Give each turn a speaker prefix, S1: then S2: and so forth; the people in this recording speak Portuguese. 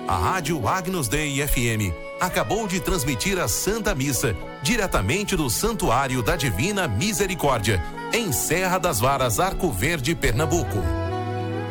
S1: A Rádio Agnus Dei FM acabou de transmitir a Santa Missa, diretamente do Santuário da Divina Misericórdia, em Serra das Varas, Arco Verde, Pernambuco.